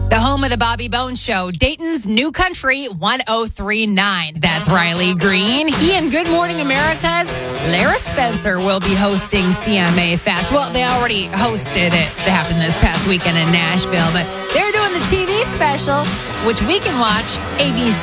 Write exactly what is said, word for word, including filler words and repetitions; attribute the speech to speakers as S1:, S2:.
S1: The home of the Bobby Bones Show, Dayton's New Country one oh three point nine. That's Riley Green. He and Good Morning America's Lara Spencer will be hosting C M A Fest. Well, they already hosted it. It happened this past weekend in Nashville, but they're doing the T V special, which we can watch A B